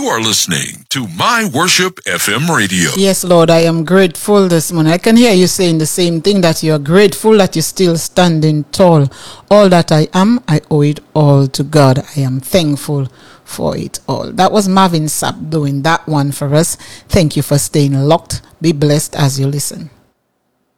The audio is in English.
You are listening to My Worship FM Radio. Yes, Lord, I am grateful this morning. I can hear you saying the same thing, that you are grateful that you're still standing tall. All that I am, I owe it all to God. I am thankful for it all. That was Marvin Sapp doing that one for us. Thank you for staying locked. Be blessed as you listen.